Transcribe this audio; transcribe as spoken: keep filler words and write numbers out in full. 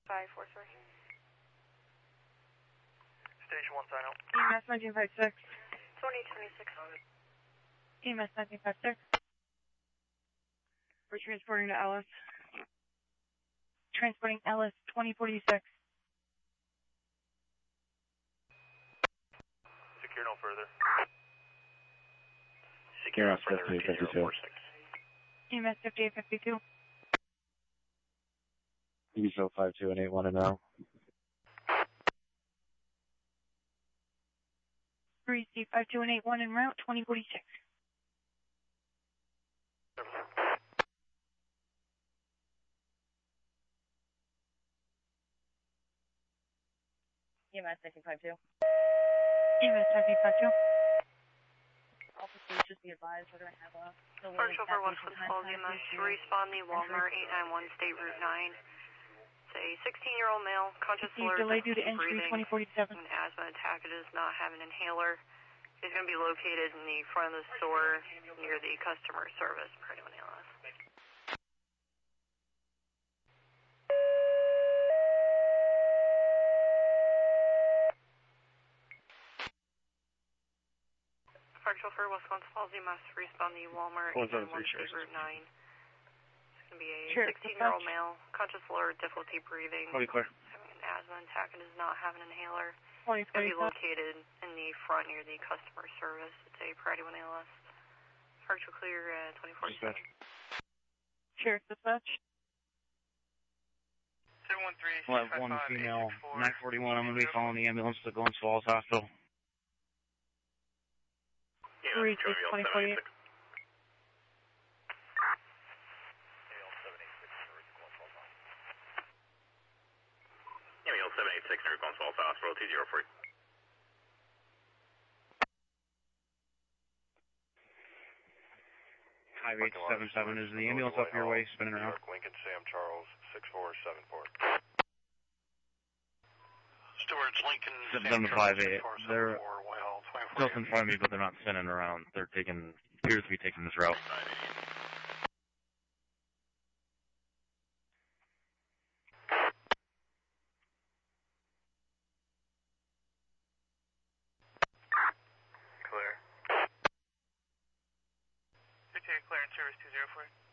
five four three. Station one sign out. E M S nineteen fifty-six. twenty twenty-six. E M S nineteen fifty-six. We're transporting to Ellis. Transporting Ellis twenty forty-six. Secure no further. Secure no further. fifty fifty-two. E M S fifty-eight fifty-two. E S O five two and eight one and now. three C five two and eight one en route twenty forty-six. E M S nineteen fifty-two. E M S nineteen fifty-two. Officers, just be advised, we're going to have a delay. Park chauffeur one foot calls E M S to respond the Walmart eight nine one State Route nine. It's a sixteen-year-old male, conscious alert, delay due to entry breathing, twenty forty-seven. an asthma attack. It does not have an inhaler. He's going to be located in the front of the store near the customer service. Per anyone else. Park chauffeur West Ones Falls, you must respond the Walmart eight nine one State Route nine. It's going to be a Sure, sixteen-year-old male, conscious alert, difficulty breathing, Cody clear. having an asthma attack, and does not have an inhaler. twenty It's going to be forty-seven. located in the front near the customer service. It's a Priority one A L S. Park to clear at twenty forty-seven. Sure, dispatch. seven one three, We'll have one female, nine forty-one. I'm going to be calling the ambulance to Glens Falls Hospital. three six twenty forty-eight. Email seven eight six near Glens Falls Hospital, T zero four. five eight seven seven is the ambulance up your way, spinning around. Lincoln Sam Charles, six four seven four. Stewards, Lincoln Seven five eight. They're just in front of me, but they're not spinning around. They're taking, appears to be taking this route. Clear. Secretary Clearance Service two zero four.